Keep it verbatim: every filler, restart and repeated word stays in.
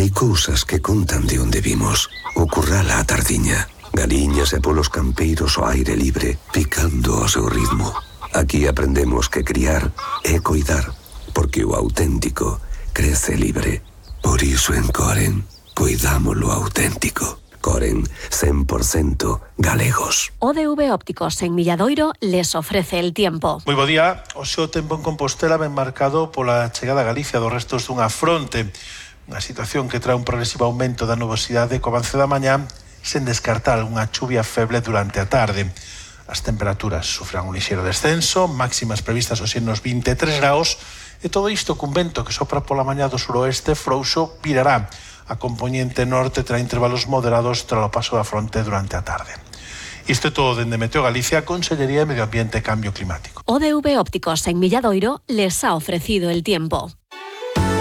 Hai cousas que contan de onde vimos. O curral á tardiña. Galiñas e polos campeiros ao aire libre, picando ao seu ritmo. Aquí aprendemos que criar é coidar, porque o auténtico crece libre. Por iso en Coren, coidamos lo auténtico. Coren, cien por ciento galegos. O D V Ópticos en Milladoiro les ofrece el tiempo. Moi bo día. O seu tempo en Compostela ben marcado pola chegada a Galicia dos restos dunha fronte. Unha situación que trae un progresivo aumento da nubosidade co avance da mañá, sen descartar unha chuvia feble durante a tarde. As temperaturas sufran un lixeiro descenso, máximas previstas hoxe nos vinte e tres graus, e todo isto cun vento que sopra pola mañá do suroeste frouxo virará. A componente norte terá intervalos moderados tras o paso da fronte durante a tarde. Isto é todo dende Meteo Galicia, Consellería de Medio Ambiente e Cambio Climático. O D V Ópticos en Milladoiro les ha ofrecido el tiempo.